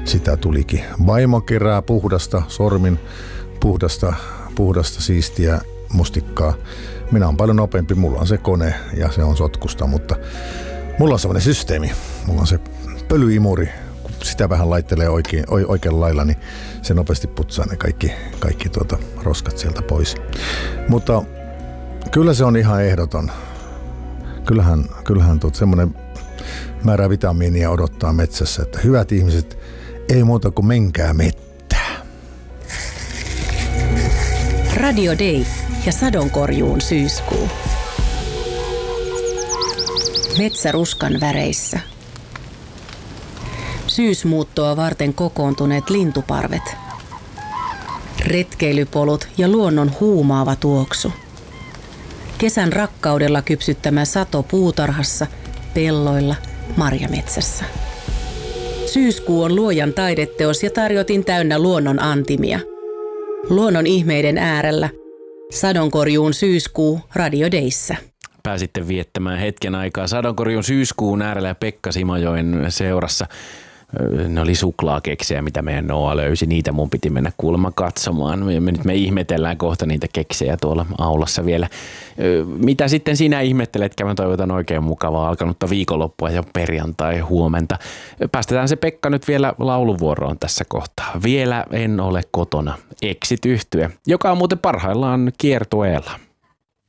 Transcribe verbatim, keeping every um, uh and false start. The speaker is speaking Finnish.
sitä tulikin. Vaimo kerää puhdasta, sormin puhdasta, puhdasta siistiä mustikkaa. Minä olen paljon nopeampi, mulla on se kone ja se on sotkusta, mutta mulla on sellainen systeemi. Mulla on se pölyimuri, kun sitä vähän laittelee oikein, oikein lailla, niin se nopeasti putsaa ne kaikki, kaikki tuota roskat sieltä pois. Mutta kyllä se on ihan ehdoton. Kyllähän, kyllähän tuot semmoinen määrä vitamiinia odottaa metsässä, että hyvät ihmiset, ei muuta kuin menkää mettää. Radio Day ja sadonkorjuun syyskuu. Metsä ruskan väreissä. Syysmuuttoa varten kokoontuneet lintuparvet. Retkeilypolut ja luonnon huumaava tuoksu. Kesän rakkaudella kypsyttämä sato puutarhassa, pelloilla, marjametsässä. Syyskuu on luojan taideteos ja tarjotin täynnä luonnon antimia. Luonnon ihmeiden äärellä. Sadonkorjuun syyskuu Radio Dayssä. Pääsitte viettämään hetken aikaa sadonkorjuun syyskuun äärellä Pekka Simajoen seurassa. Ne oli suklaakeksejä, mitä meidän Noa löysi. Niitä mun piti mennä kuulemma katsomaan. Me, nyt me ihmetellään kohta niitä keksejä tuolla aulassa vielä. Mitä sitten sinä ihmettelet? Mä toivotan oikein mukavaa alkanutta viikonloppua ja perjantai huomenta. Päästetään se Pekka nyt vielä lauluvuoroon tässä kohtaa. Vielä en ole kotona. Exit-yhtye, joka on muuten parhaillaan kiertueella.